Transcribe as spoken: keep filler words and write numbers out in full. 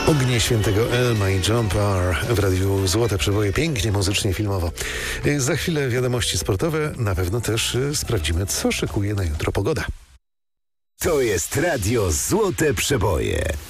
Ognie Świętego Elma i John Parr w Radiu Złote Przeboje, pięknie, muzycznie, filmowo. Za chwilę wiadomości sportowe, na pewno też sprawdzimy, co szykuje na jutro pogoda. To jest Radio Złote Przeboje.